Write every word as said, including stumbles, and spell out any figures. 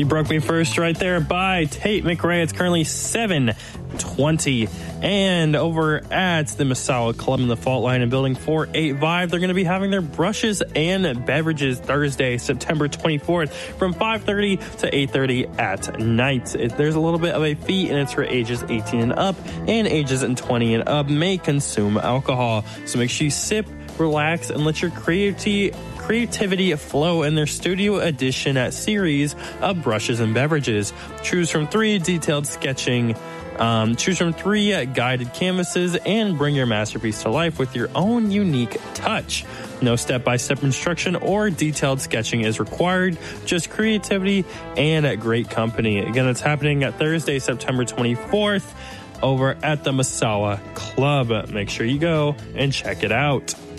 You Broke Me First right there by Tate McRae. It's currently seven twenty. And over at the Massawa Club in the Fault Line in Building four eighty-five, they're going to be having their brushes and beverages Thursday, September twenty-fourth from five thirty to eight thirty at night. It, there's a little bit of a fee, and it's for ages eighteen and up, and ages twenty and up may consume alcohol. So make sure you sip, relax, and let your creativity creativity flow in their studio edition at series of brushes and beverages. Choose from three detailed sketching Um, choose from three uh, guided canvases and bring your masterpiece to life with your own unique touch. No step-by-step instruction or detailed sketching is required, just creativity and a great company. Again, it's happening at Thursday, September twenty-fourth over at the Massawa Club. Make sure you go and check it out.